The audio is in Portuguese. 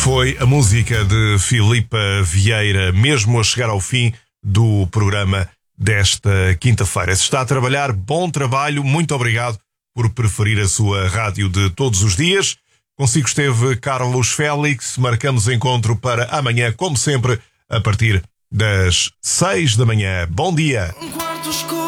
Foi a música de Filipa Vieira, mesmo a chegar ao fim do programa desta quinta-feira. Se está a trabalhar, bom trabalho, muito obrigado por preferir a sua rádio de todos os dias. Consigo esteve Carlos Félix, marcamos encontro para amanhã, como sempre, a partir das 6 da manhã. Bom dia!